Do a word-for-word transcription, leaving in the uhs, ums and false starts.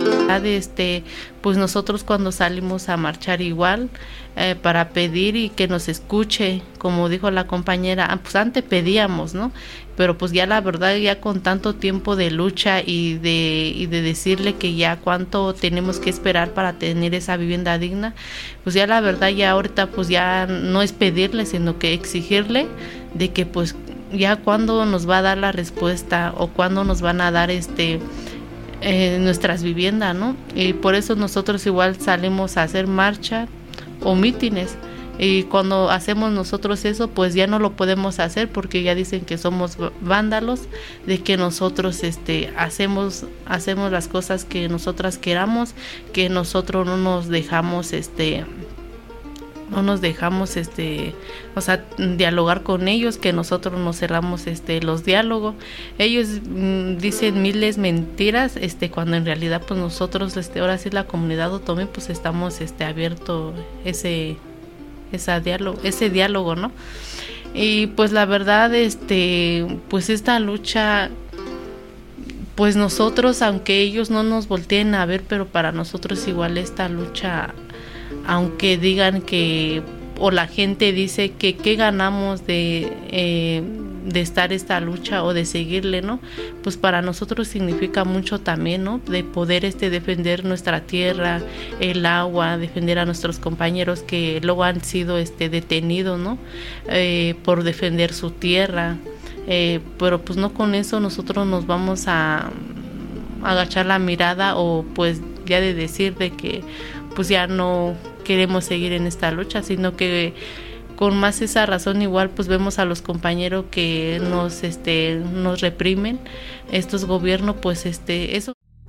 Este, pues nosotros cuando salimos a marchar igual eh, para pedir y que nos escuche, como dijo la compañera, pues antes pedíamos, ¿no? Pero pues ya la verdad, ya con tanto tiempo de lucha y de, y de decirle que ya cuánto tenemos que esperar para tener esa vivienda digna, pues ya la verdad ya ahorita pues ya no es pedirle, sino que exigirle de que pues ya cuándo nos va a dar la respuesta o cuándo nos van a dar este eh, nuestras viviendas, ¿no? Y por eso nosotros igual salimos a hacer marcha o mítines. Y cuando hacemos nosotros eso, pues ya no lo podemos hacer porque ya dicen que somos vándalos, de que nosotros este hacemos hacemos las cosas que nosotras queramos, que nosotros no nos dejamos este no nos dejamos este o sea dialogar con ellos, que nosotros nos cerramos este los diálogos. Ellos mmm, dicen miles mentiras este cuando en realidad pues nosotros este ahora sí la comunidad otomí pues estamos este abierto ese ese diálogo, ese diálogo, ¿no? Y pues la verdad, este, pues esta lucha, pues nosotros, aunque ellos no nos volteen a ver, pero para nosotros igual esta lucha, aunque digan que, o la gente dice que qué ganamos de, eh, de estar esta lucha o de seguirle, ¿no? Pues para nosotros significa mucho también, ¿no? De poder este defender nuestra tierra, el agua, defender a nuestros compañeros que luego han sido este detenidos, ¿no? Eh, por defender su tierra, eh, pero pues no con eso nosotros nos vamos a, a agachar la mirada o pues ya de decir de que pues ya no queremos seguir en esta lucha, sino que con más esa razón igual pues vemos a los compañeros que nos este nos reprimen estos gobiernos, pues este eso